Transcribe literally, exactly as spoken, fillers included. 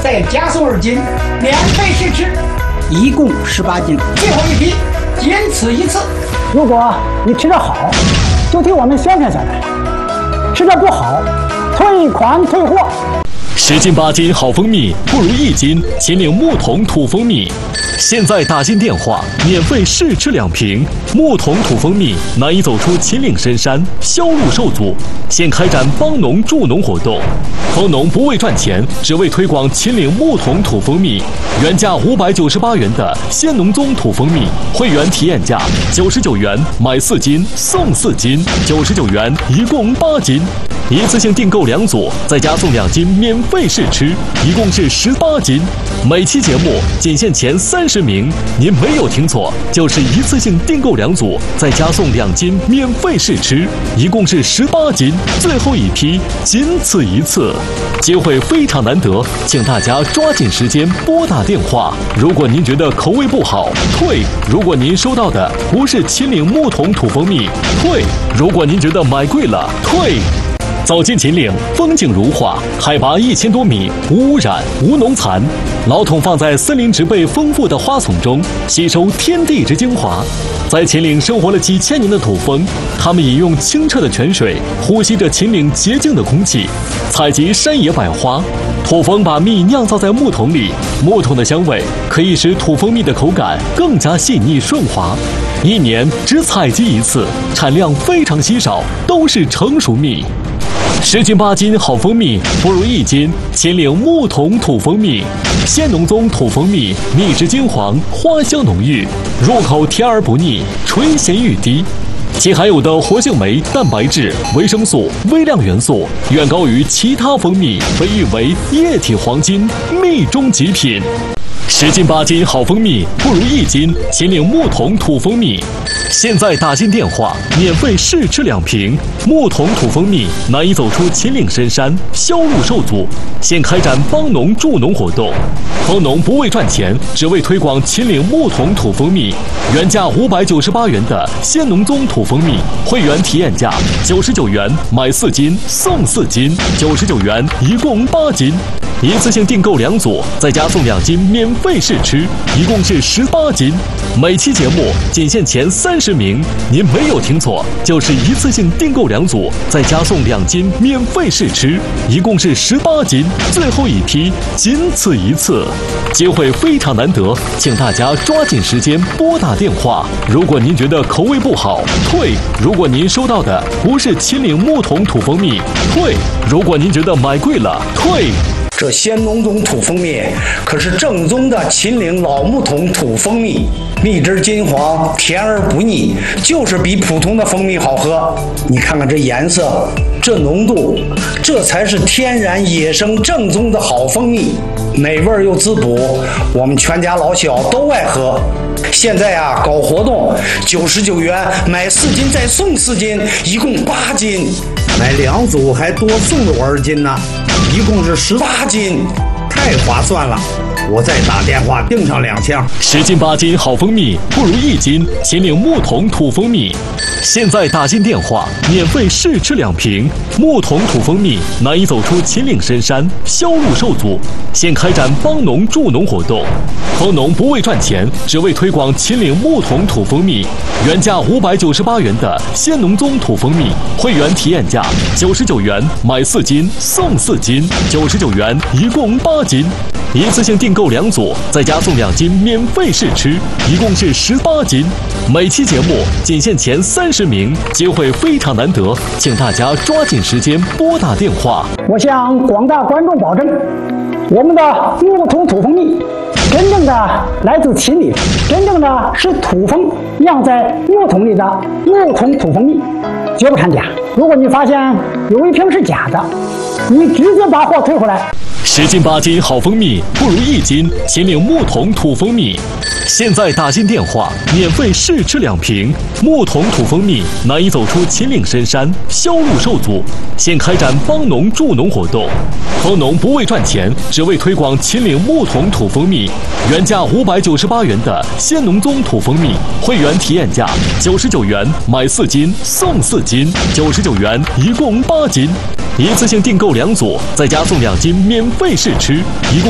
再加送二斤，免费试吃， 一共十八斤。 最后一批，仅此一次。 如果你吃得好，就替我们宣传下来；吃得不好，退款退货。 十斤八斤好蜂蜜，不如一斤秦岭木桶土蜂蜜。现在打进电话，免费试吃两瓶木桶土蜂蜜，难以走出秦岭深山，销路受阻。现开展帮农助农活动，帮农不为赚钱，只为推广秦岭木桶土蜂蜜。原价五百九十八元的鲜农宗土蜂蜜，会员体验价九十九元，买四斤送四斤，九十九元一共八斤。一次性订购两组，再加送两斤免费试吃，一共是十八斤。每期节目仅限前三十名，您没有听错，就是一次性订购两组，再加送两斤免费试吃，一共是十八斤。最后一批，仅此一次，机会非常难得，请大家抓紧时间拨打电话。如果您觉得口味不好，退；如果您收到的不是秦岭木桶土蜂蜜，退；如果您觉得买贵了，退。走进秦岭，风景如画，海拔一千多米，无污染、无农残。老桶放在森林植被丰富的花丛中，吸收天地之精华。在秦岭生活了几千年的土蜂，它们饮用清澈的泉水，呼吸着秦岭洁净的空气，采集山野百花。土蜂把蜜酿造在木桶里，木桶的香味可以使土蜂蜜的口感更加细腻顺滑。一年只采集一次，产量非常稀少，都是成熟蜜。十斤八斤好蜂蜜，不如一斤秦岭木桶土蜂蜜。鲜农宗土蜂蜜，蜜质金黄，花香浓郁，入口甜而不腻，醇咸欲滴。其含有的活性酶、蛋白质、维生素、微量元素远高于其他蜂蜜，被誉为液体黄金，蜜中极品。十斤八斤好蜂蜜，不如一斤秦岭木桶土蜂蜜。现在打进电话，免费试吃两瓶木桶土蜂蜜，难以走出秦岭深山，销路受阻。现开展帮农助农活动，帮农不为赚钱，只为推广秦岭木桶土蜂蜜。原价五百九十八元的鲜农宗土蜂蜜，会员体验价九十九元，买四斤送四斤，九十九元一共八斤。一次性订购两组，再加送两斤免费试吃，一共是十八斤。每期节目仅限前三十名，您没有听错，就是一次性订购两组，再加送两斤免费试吃，一共是十八斤。最后一批，仅此一次，机会非常难得，请大家抓紧时间拨打电话。如果您觉得口味不好，退；如果您收到的不是秦岭木桶土蜂蜜，退；如果您觉得买贵了，退。 这鲜农宗土蜂蜜可是正宗的秦岭老木桶土蜂蜜，蜜汁金黄，甜而不腻，就是比普通的蜂蜜好喝。你看看这颜色，这浓度，这才是天然野生正宗的好蜂蜜，美味又滋补，我们全家老小都爱喝。现在啊，搞活动，九十九元买四斤再送四斤，一共八斤。 买两组还多送了我二斤呢，一共是十八斤，太划算了。我再打电话订上两箱。 十斤八斤好蜂蜜，不如一斤秦岭木桶土蜂蜜。现在打进电话，免费试吃两瓶木桶土蜂蜜，难以走出秦岭深山，销路受阻。现开展帮农助农活动，帮农不为赚钱，只为推广秦岭木桶土蜂蜜。原价五百九十八元的鲜农宗土蜂蜜，会员体验价九十九元，买四斤送四斤，九十九元一共八斤。一次性订购两组，再加送两斤免费试吃，一共是十八斤。每期节目仅限前三十名，机会非常难得，请大家抓紧时间拨打电话。 我向广大观众保证，我们的木桶土蜂蜜真正的来自秦岭，真正的是土蜂酿在木桶里的木桶土蜂蜜，绝不掺假。如果你发现有一瓶是假的，你直接把货退回来。 十斤八斤好蜂蜜，不如一斤秦岭木桶土蜂蜜。现在打进电话，免费试吃两瓶木桶土蜂蜜，难以走出秦岭深山，销路受阻。现开展帮农助农活动，帮农不为赚钱，只为推广秦岭木桶土蜂蜜。原价五百九十八元的鲜农宗土蜂蜜，会员体验价九十九元，买四斤送四斤，九十九元一共八斤。一次性订购两组，再加送两斤免费试吃，一共